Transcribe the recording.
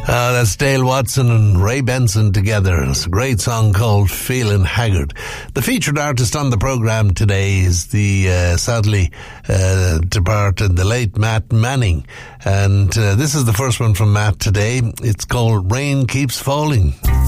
That's Dale Watson and Ray Benson together. It's a great song called Feeling Haggard. The featured artist on the programme today is the sadly departed, the late Matt Manning. And this is the first one from Matt today. It's called Rain Keeps Falling.